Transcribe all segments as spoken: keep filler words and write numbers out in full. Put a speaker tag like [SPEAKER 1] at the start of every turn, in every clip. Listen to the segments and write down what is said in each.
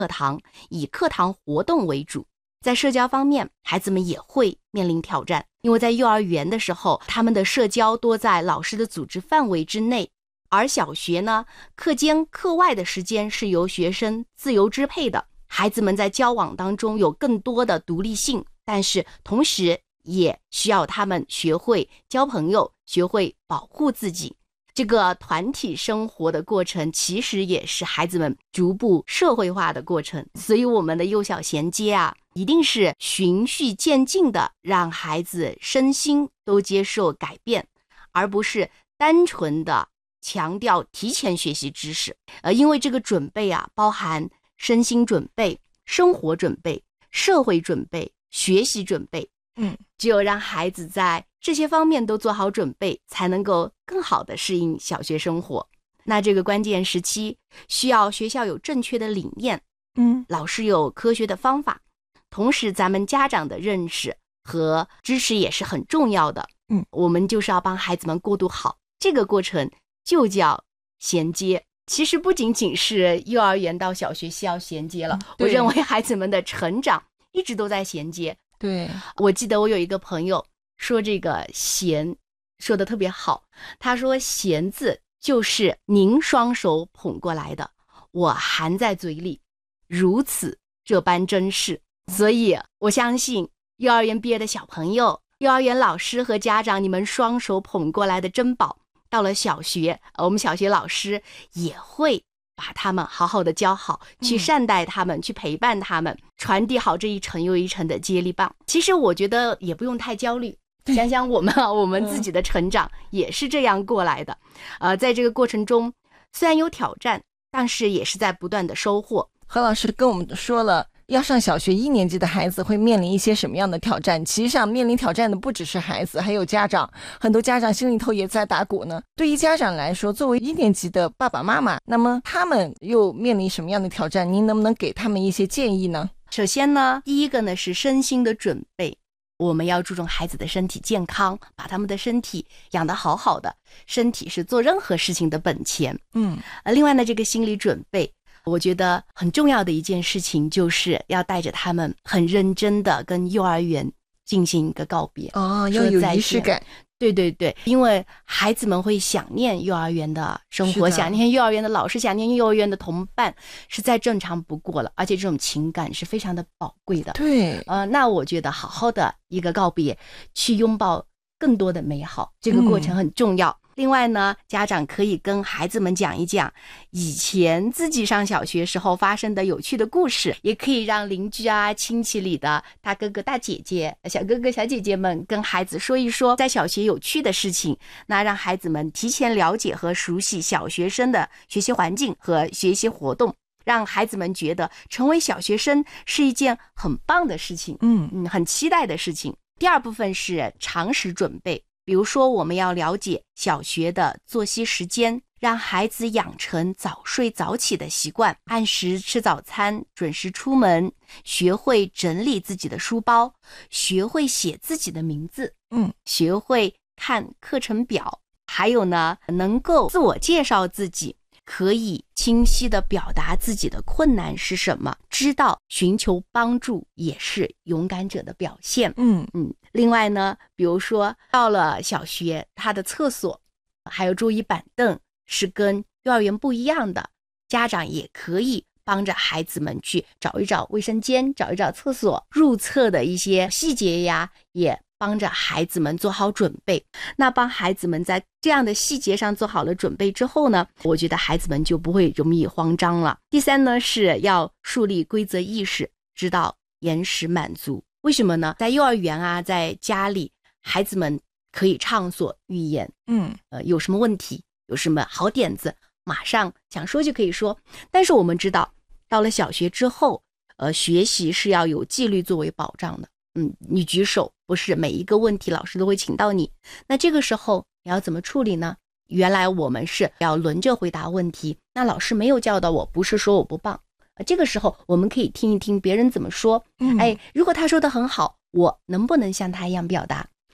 [SPEAKER 1] 课堂，以课堂活动为主。在社交方面，孩子们也会面临挑战，因为在幼儿园的时候，他们的社交多在老师的组织范围之内，而小学呢，课间课外的时间是由学生自由支配的，孩子们在交往当中有更多的独立性，但是同时也需要他们学会交朋友，学会保护自己。这个团体生活的过程其实也是孩子们逐步社会化的过程，所以我们的幼小衔接啊，一定是循序渐进的，让孩子身心都接受改变，而不是单纯的强调提前学习知识。呃，因为这个准备啊，包含身心准备、生活准备、社会准备、学习准备。
[SPEAKER 2] 嗯，
[SPEAKER 1] 只有让孩子在这些方面都做好准备，才能够更好的适应小学生活。那这个关键时期需要学校有正确的理念，
[SPEAKER 2] 嗯，
[SPEAKER 1] 老师有科学的方法，同时咱们家长的认识和支持也是很重要的。
[SPEAKER 2] 嗯，
[SPEAKER 1] 我们就是要帮孩子们过渡好这个过程，就叫衔接。其实不仅仅是幼儿园到小学需要衔接了，我认为孩子们的成长一直都在衔接。
[SPEAKER 2] 对，
[SPEAKER 1] 我记得我有一个朋友说这个衔说的特别好，他说衔字就是您双手捧过来的，我含在嘴里，如此这般珍视。所以我相信幼儿园毕业的小朋友，幼儿园老师和家长，你们双手捧过来的珍宝，到了小学，我们小学老师也会把他们好好的教好，去善待他们、嗯、去陪伴他们，传递好这一层又一层的接力棒。其实我觉得也不用太焦虑，想想我们啊，我们自己的成长也是这样过来的。呃，在这个过程中虽然有挑战，但是也是在不断的收获。
[SPEAKER 2] 何老师跟我们说了要上小学一年级的孩子会面临一些什么样的挑战，其实上面临挑战的不只是孩子，还有家长，很多家长心里头也在打鼓呢。对于家长来说，作为一年级的爸爸妈妈，那么他们又面临什么样的挑战，您能不能给他们一些建议呢？
[SPEAKER 1] 首先呢，第一个呢是身心的准备，我们要注重孩子的身体健康，把他们的身体养得好好的，身体是做任何事情的本钱。
[SPEAKER 2] 嗯，
[SPEAKER 1] 呃，另外呢，这个心理准备我觉得很重要的一件事情，就是要带着他们很认真的跟幼儿园进行一个告别。
[SPEAKER 2] 哦，要有仪式感。
[SPEAKER 1] 对对对，因为孩子们会想念幼儿园的生活，想念幼儿园的老师，想念幼儿园的同伴，是再正常不过了，而且这种情感是非常的宝贵的。
[SPEAKER 2] 对，
[SPEAKER 1] 呃，那我觉得好好的一个告别，去拥抱更多的美好，这个过程很重要。嗯，另外呢，家长可以跟孩子们讲一讲以前自己上小学时候发生的有趣的故事，也可以让邻居啊、亲戚里的大哥哥、大姐姐、小哥哥、小姐姐们跟孩子说一说在小学有趣的事情，那让孩子们提前了解和熟悉小学生的学习环境和学习活动，让孩子们觉得成为小学生是一件很棒的事情，
[SPEAKER 2] 嗯
[SPEAKER 1] 嗯，很期待的事情。第二部分是常识准备，比如说我们要了解小学的作息时间，让孩子养成早睡早起的习惯，按时吃早餐，准时出门，学会整理自己的书包，学会写自己的名字，
[SPEAKER 2] 嗯，
[SPEAKER 1] 学会看课程表，还有呢，能够自我介绍自己，可以清晰地表达自己的困难是什么，知道寻求帮助也是勇敢者的表现。
[SPEAKER 2] 嗯
[SPEAKER 1] 嗯，另外呢，比如说到了小学，他的厕所还有桌椅板凳是跟幼儿园不一样的，家长也可以帮着孩子们去找一找卫生间，找一找厕所入厕的一些细节呀，也帮着孩子们做好准备。那帮孩子们在这样的细节上做好了准备之后呢，我觉得孩子们就不会容易慌张了。第三呢，是要树立规则意识，知道延时满足。为什么呢？在幼儿园啊，在家里，孩子们可以畅所欲言，
[SPEAKER 2] 嗯，
[SPEAKER 1] 呃，有什么问题，有什么好点子，马上想说就可以说。但是我们知道，到了小学之后，呃，学习是要有纪律作为保障的。嗯，你举手，不是每一个问题老师都会请到你，那这个时候你要怎么处理呢？原来我们是要轮着回答问题，那老师没有教导我，不是说我不棒，这个时候我们可以听一听别人怎么说。
[SPEAKER 2] 嗯，
[SPEAKER 1] 哎，如果他说的很好，我能不能像他一样表达？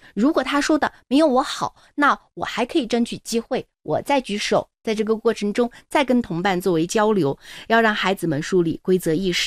[SPEAKER 1] 如果他说的没有我好，那我还可以争取机会，我再举手，在这个过程中再跟同伴作为交流，要让孩子们树立规则意识。